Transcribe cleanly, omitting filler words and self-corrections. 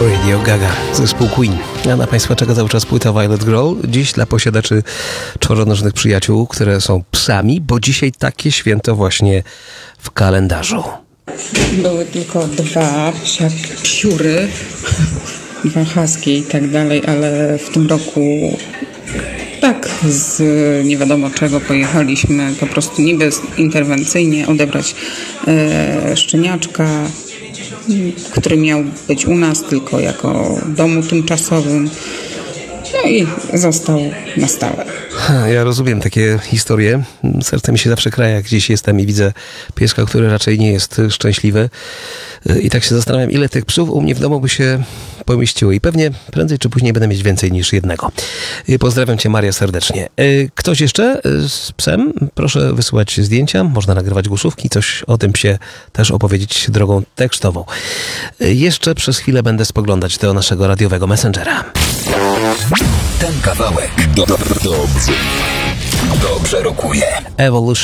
Radio Gaga, zespół Queen. A na Państwa czeka cały czas płyta Violet Girl. Dziś dla posiadaczy czworonożnych przyjaciół, które są psami, bo dzisiaj takie święto właśnie w kalendarzu. Były tylko dwa psiury, dwa husky i tak dalej, ale w tym roku tak z nie wiadomo czego pojechaliśmy po prostu niby interwencyjnie odebrać szczeniaczka, który miał być u nas tylko jako domu tymczasowym. No i został na stałe. Ja rozumiem takie historie. Serce mi się zawsze kraje, jak gdzieś jestem i widzę pieska, który raczej nie jest szczęśliwy. I tak się zastanawiam, ile tych psów u mnie w domu by się pomieściło. I pewnie prędzej czy później będę mieć więcej niż jednego. Pozdrawiam Cię, Maria, serdecznie. Ktoś jeszcze z psem? Proszę wysyłać zdjęcia. Można nagrywać głosówki. Coś o tym psie też opowiedzieć drogą tekstową. Jeszcze przez chwilę będę spoglądać do naszego radiowego Messengera. Ten kawałek dobrze rokuje. Evolution.